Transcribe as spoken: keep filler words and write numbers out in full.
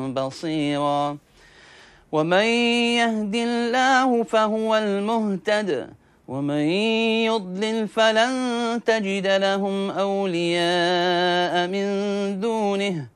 بصيرا ومن يهد الله فهو المهتد ومن يضلل فلن تجد لهم أولياء من دونه